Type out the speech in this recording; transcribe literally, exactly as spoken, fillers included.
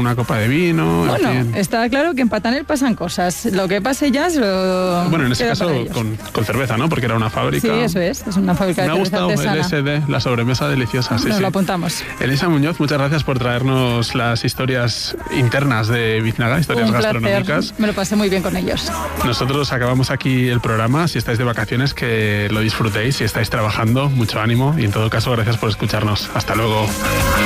una copa de vino. Bueno, en fin. está claro que en Patanel pasan cosas. Lo que pase ya es lo... Bueno, en este queda caso para ellos. con, con cerveza, ¿no? Porque era una fábrica. Sí, eso es. Es una fábrica Me de ha cerveza gustado el artesana. S D, la sobremesa deliciosa. Sí, Nos sí. lo apuntamos. Elisa Muñoz, muchas gracias por traernos las historias internas de Biznaga, historias Un placer. gastronómicas. Me lo pasé muy bien con ellos. Nosotros acabamos aquí el programa. Si estáis de vacaciones, que lo disfrutéis. Si estáis trabajando, mucho ánimo. Y en todo caso, gracias por escucharnos. Hasta luego.